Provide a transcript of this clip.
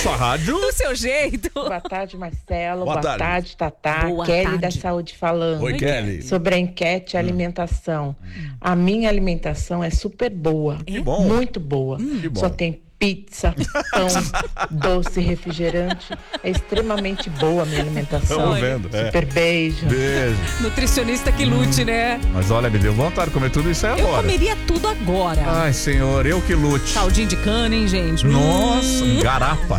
sua rádio. Do seu jeito. Boa tarde, Marcelo. Boa Boa tarde. tarde, Tatá. Boa Kelly da tarde. Saúde falando. Oi, Kelly. Sobre a enquete alimentação. A minha alimentação é super boa. Que bom. Muito boa. Que bom. Só tem pizza, pão, doce, refrigerante. É extremamente boa a minha alimentação. Tamo vendo, é. Super beijo. Beijo. Nutricionista que lute, né? Mas olha, me deu vontade de comer tudo isso aí Eu agora. comeria tudo agora. Ai, senhor, eu que lute. Caldinho de cana, hein, gente? Nossa, garapa.